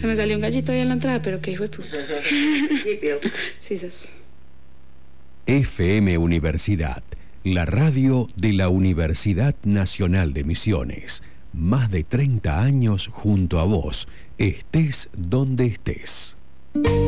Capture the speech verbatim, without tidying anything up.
Se me salió un gallito ahí en la entrada, pero qué hijo de puta. Sí, sos. F M Universidad, la radio de la Universidad Nacional de Misiones. Más de treinta años junto a vos, estés donde estés.